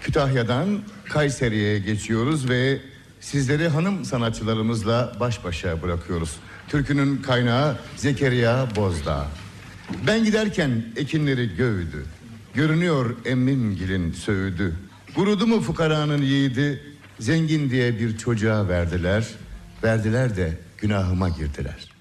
Kütahya'dan Kayseri'ye geçiyoruz ve sizleri hanım sanatçılarımızla baş başa bırakıyoruz. Türkünün kaynağı Zekeriya Bozdağ. Ben giderken ekinleri gövdü, görünüyor emmimgilin söğüdü. Kurudu mu fukaranın yiğidi, zengin diye bir çocuğa verdiler. Verdiler de günahıma girdiler.